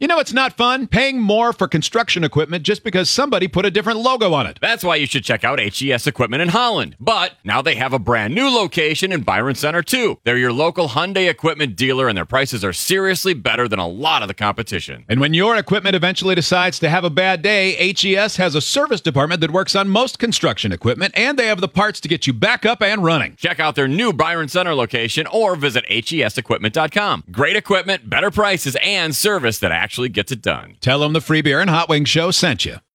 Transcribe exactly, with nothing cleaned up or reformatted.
You know it's not fun? Paying more for construction equipment just because somebody put a different logo on it. That's why you should check out H E S Equipment in Holland. But now they have a brand new location in Byron Center, too. They're your local Hyundai equipment dealer, and their prices are seriously better than a lot of the competition. And when your equipment eventually decides to have a bad day, H E S has a service department that works on most construction equipment, and they have the parts to get you back up and running. Check out their new Byron Center location or visit H E S equipment dot com. Great equipment, better prices, and service that actually gets it done. Tell them the Free Beer and Hot Wings Show sent you.